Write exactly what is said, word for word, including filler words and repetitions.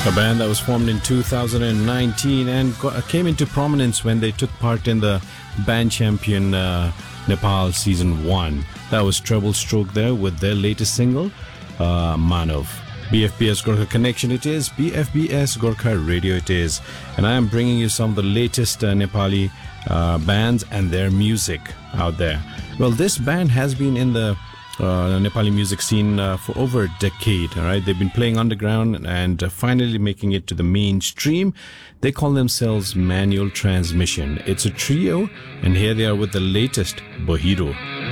A band that was formed in two thousand nineteen and got, came into prominence when they took part in the Band Champion uh, Nepal Season one. That was Treble Stroke there with their latest single, uh, Manav. B F B S Gorkha Connection it is, B F B S Gorkha Radio it is. And I am bringing you some of the latest uh, Nepali uh, bands and their music out there. Well, this band has been in the Uh, Nepali music scene uh, for over a decade. All right, they've been playing underground and uh, finally making it to the mainstream. They call themselves Manual Transmission. It's a trio, and here they are with the latest, Bahiro.